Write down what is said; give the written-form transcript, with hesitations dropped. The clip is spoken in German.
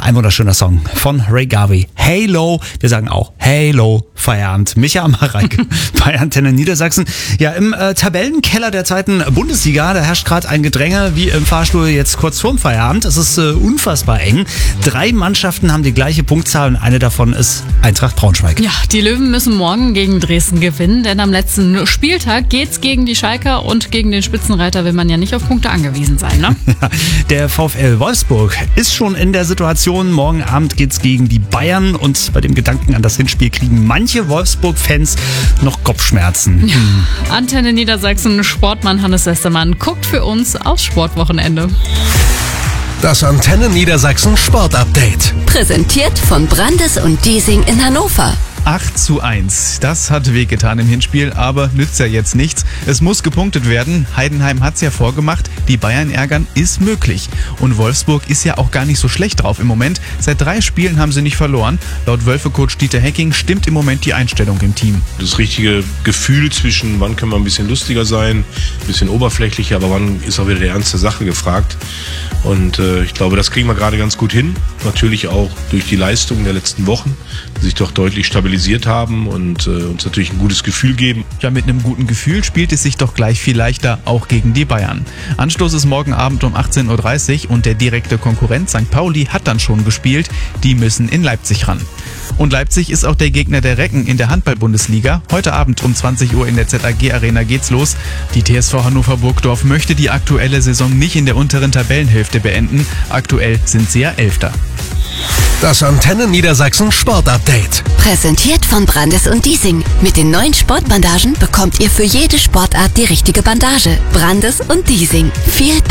Ein wunderschöner Song von Ray Garvey. Halo, wir sagen auch Halo, Feierabend. Micha Mareike bei Antenne Niedersachsen. Ja, im Tabellenkeller der zweiten Bundesliga, da herrscht gerade ein Gedränge wie im Fahrstuhl jetzt kurz vorm Feierabend. Es ist unfassbar eng. 3 Mannschaften haben die gleiche Punktzahl und eine davon ist Eintracht Braunschweig. Ja, die Löwen müssen morgen gegen Dresden gewinnen, denn am letzten Spieltag geht's gegen die Schalker und gegen den Spitzenreiter will man ja nicht auf Punkte angewiesen sein, ne? Ja, der VfL Wolfsburg ist schon in der Situation. Morgen Abend geht's gegen die Bayern und bei dem Gedanken an das Hinspiel kriegen manche Wolfsburg-Fans noch Kopfschmerzen. Ja. Antenne Niedersachsen, Sportmann Hannes Westermann guckt für uns aufs Sportwochenende. Das Antenne Niedersachsen Sportupdate. Präsentiert von Brandes und Diesing in Hannover. 8:1. Das hat wehgetan im Hinspiel, aber nützt ja jetzt nichts. Es muss gepunktet werden. Heidenheim hat's ja vorgemacht. Die Bayern ärgern ist möglich. Und Wolfsburg ist ja auch gar nicht so schlecht drauf im Moment. Seit 3 Spielen haben sie nicht verloren. Laut Wölfe-Coach Dieter Hecking stimmt im Moment die Einstellung im Team. Das richtige Gefühl zwischen, wann können wir ein bisschen lustiger sein, ein bisschen oberflächlicher, aber wann ist auch wieder die ernste Sache gefragt. Und ich glaube, das kriegen wir gerade ganz gut hin. Natürlich auch durch die Leistungen der letzten Wochen, die sich doch deutlich stabilisiert haben und uns natürlich ein gutes Gefühl geben. Ja, mit einem guten Gefühl spielt es sich doch gleich viel leichter, auch gegen die Bayern. Anstoß ist morgen Abend um 18:30 Uhr und der direkte Konkurrent St. Pauli hat dann schon gespielt. Die müssen in Leipzig ran. Und Leipzig ist auch der Gegner der Recken in der Handball-Bundesliga. Heute Abend um 20 Uhr in der ZAG-Arena geht's los. Die TSV Hannover Burgdorf möchte die aktuelle Saison nicht in der unteren Tabellenhälfte beenden. Aktuell sind sie ja 11. Das Antenne Niedersachsen Sportupdate. Präsentiert von Brandes und Diesing. Mit den neuen Sportbandagen bekommt ihr für jede Sportart die richtige Bandage. Brandes und Diesing. Viel